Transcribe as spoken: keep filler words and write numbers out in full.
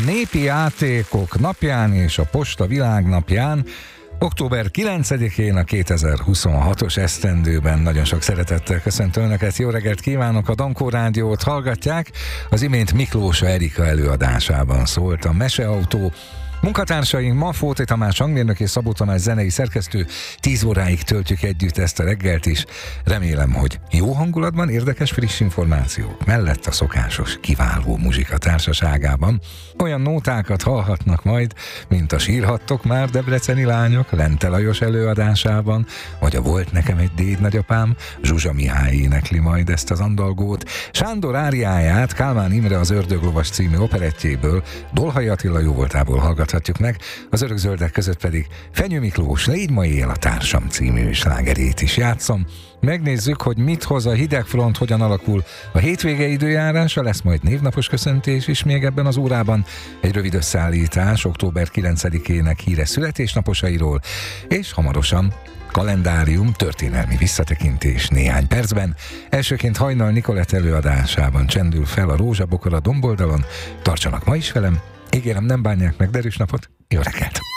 népi játékok napján és a Posta világnapján, október kilencedikén a kétezer-huszonhatos esztendőben nagyon sok szeretettel köszöntöm Önöket, jó reggelt kívánok, a Dankó Rádiót hallgatják, az imént Miklós Erika előadásában szólt a Meseautó. Munkatársaink ma Fóti Tamás hangmérnök és Szabó Tamás zenei szerkesztő, tíz óráig töltjük együtt ezt a reggelt is. Remélem, hogy jó hangulatban, érdekes friss információk mellett a szokásos kiváló muzsika társaságában. Olyan nótákat hallhatnak majd, mint a Sírhattok már debreceni lányok Lente Lajos előadásában, vagy a Volt nekem egy déd nagyapám, Zsuzsa Mihály énekli majd ezt az andalgót. Sándor áriáját Kálmán Imre az Ördöglovas című operettjéből, Dolhai Attila jóvoltából hallgat meg, az Örökzöldek között pedig Fenyő Miklós Légy ma él a társam című slágerét is játszom. Megnézzük, hogy mit hoz a hidegfront, hogyan alakul a hétvége időjárása, lesz majd névnapos köszöntés is még ebben az órában, egy rövid összeállítás október kilencedikének híres születésnaposairól, és hamarosan kalendárium, történelmi visszatekintés néhány percben. Elsőként Hajnal Nikolett előadásában csendül fel a Rózsabokor a domboldalon. Tartsanak ma is velem, ígérem, nem bánják meg, derűs napot, jó reggelt!